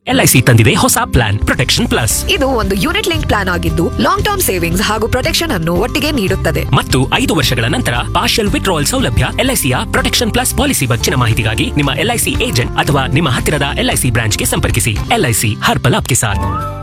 LIC ತಂದಿದೆ ಹೊಸ plan protection plus. ಇದು ಒಂದು ಯೂನಿಟ್ ಲಿಂಕ್ ಪ್ಲಾನ್ ಆಗಿದ್ದು ಲಾಂಗ್ ಟರ್ಮ್ ಸೇವಿಂಗ್ಸ್ ಹಾಗೂ ಪ್ರೊಟೆಕ್ಷನ್ ಅನ್ನು ಒಟ್ಟಿಗೆ ನೀಡುತ್ತದೆ. ಮತ್ತು 5 ವರ್ಷಗಳ ನಂತರ ಪಾರ್ಷಿಯಲ್ ವಿತ್ಡ್ರಾವಲ್ ಸೌಲಭ್ಯ. LICಯ ಪ್ರೊಟೆಕ್ಷನ್ ಪ್ಲಸ್ ಪಾಲಿಸಿ ಹೆಚ್ಚಿನ ಮಾಹಿತಿಗಾಗಿ ನಿಮ್ಮ LIC ಏಜೆಂಟ್ ಅಥವಾ ನಿಮ್ಮ ಹತ್ತಿರದ LIC ಬ್ರಾಂಚ್ಗೆ ಸಂಪರ್ಕಿಸಿ. LIC ಹರ್ ಪಲ್ ಆಪ್ಕೆ ಸಾಥ್.